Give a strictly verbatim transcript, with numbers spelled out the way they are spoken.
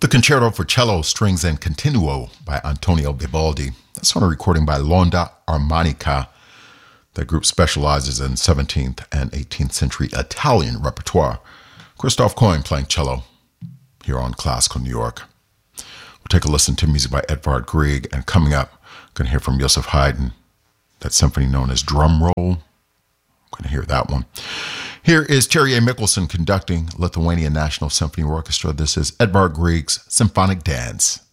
Concerto for Cello, Strings and Continuo by Antonio Vivaldi. That's on a recording by L'Onda Armonica. That group specializes in seventeenth and eighteenth century Italian repertoire. Christoph Coyne playing cello here on Classical New York. We'll take a listen to music by Edvard Grieg, and coming up, we're going to hear from Joseph Haydn, that symphony known as Drum Roll. We're going to hear that one. Here is Terje Mikkelsen conducting Lithuanian National Symphony Orchestra. This is Edvard Grieg's Symphonic Dance.